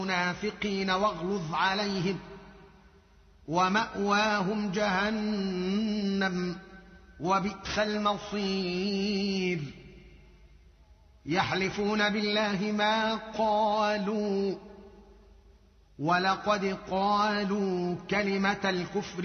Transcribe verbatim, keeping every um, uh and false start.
المنافقين واغلظ عليهم ومأواهم جهنم وبئس المصير. يحلفون بالله ما قالوا ولقد قالوا كلمة الكفر